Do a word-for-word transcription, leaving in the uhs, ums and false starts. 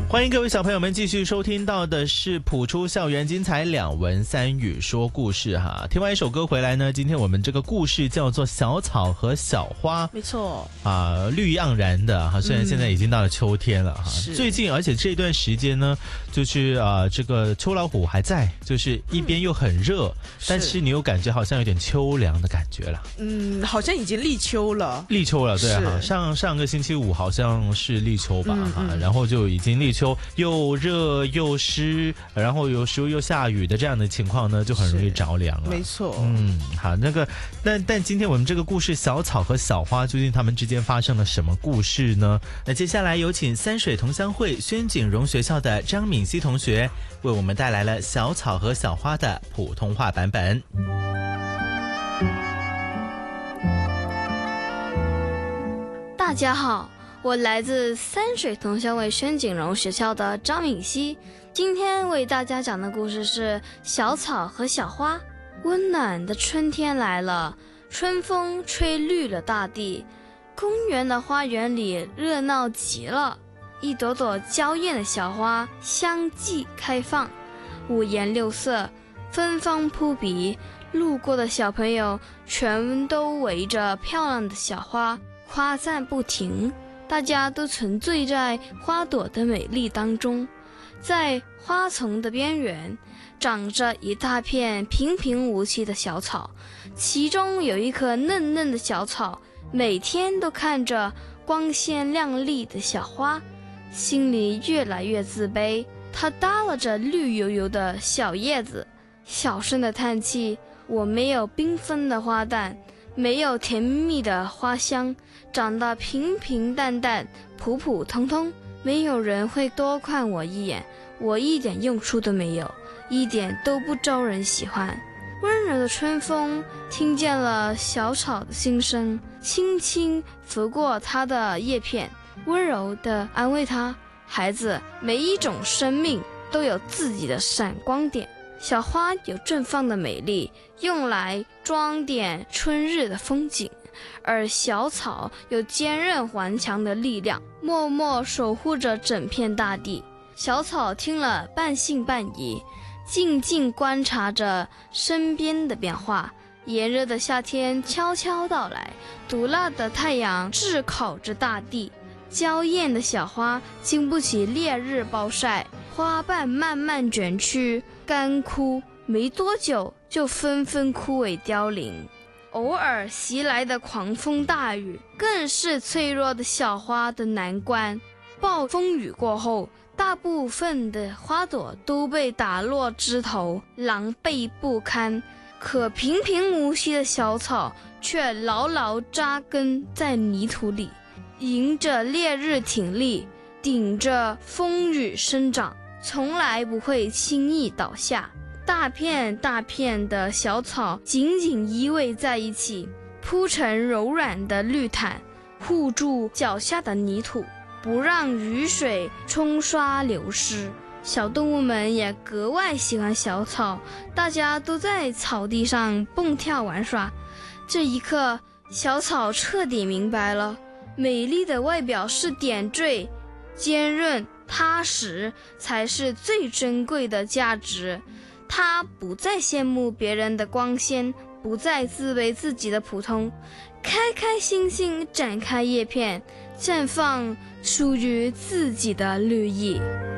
欢迎各位小朋友们继续收听到的是谱出校园精彩两文三语说故事哈。听完一首歌回来呢，今天我们这个故事叫做小草和小花， 没错啊，绿意盎然的哈。虽然现在已经到了秋天了哈， 嗯、 最近而且这段时间呢，就是啊这个秋老虎还在，就是一边又很热，嗯、但是你又感觉好像有点秋凉的感觉了。 嗯，好像已经立秋了， 立秋了，对哈。上上个星期五好像是立秋吧哈、嗯嗯，然后就已经立秋。又热又湿，然后有时候又下雨的这样的情况呢，就很容易着凉了。 没错， 嗯，好，那个，但但今天我们这个故事小草和小花究竟他们之间发生了什么故事呢？那接下来有请三水同乡会宣景荣学校的张敏熙同学为我们带来了小草和小花的普通话版本。 大家好，我来自三水同乡会宣景荣学校的张敏熙，今天为大家讲的故事是小草和小花。温暖的春天来了，春风吹绿了大地，公园的花园里热闹极了，一朵朵娇艳的小花相继开放，五颜六色，芬芳扑鼻，路过的小朋友全都围着漂亮的小花夸赞不停，大家都沉醉在花朵的美丽当中。在花丛的边缘长着一大片平平无奇的小草，其中有一棵嫩嫩的小草每天都看着光鲜亮丽的小花，心里越来越自卑。它耷拉着绿油油的小叶子，小声地叹气，我没有缤纷的花瓣，没有甜蜜的花香，长得平平淡淡，普普通通，没有人会多看我一眼，我一点用处都没有，一点都不招人喜欢。温柔的春风听见了小草的心声，轻轻拂过它的叶片，温柔地安慰它，孩子，每一种生命都有自己的闪光点，小花有绽放的美丽，用来装点春日的风景，而小草有坚韧顽强的力量，默默守护着整片大地。小草听了半信半疑，静静观察着身边的变化。炎热的夏天悄悄到来，毒辣的太阳炙烤着大地，娇艳的小花经不起烈日暴晒，花瓣慢慢卷曲干枯，没多久就纷纷枯萎凋零。偶尔袭来的狂风大雨更是脆弱的小花的难关，暴风雨过后，大部分的花朵都被打落枝头，狼狈不堪，可平平无奇的小草却牢牢扎根在泥土里，迎着烈日挺立，顶着风雨生长，从来不会轻易倒下。大片大片的小草紧紧依偎在一起，铺成柔软的绿毯，护住脚下的泥土，不让雨水冲刷流失。小动物们也格外喜欢小草，大家都在草地上蹦跳玩耍。这一刻，小草彻底明白了，美丽的外表是点缀，坚韧踏实才是最珍贵的价值。他不再羡慕别人的光鲜，不再自卑自己的普通，开开心心展开叶片，绽放属于自己的绿意。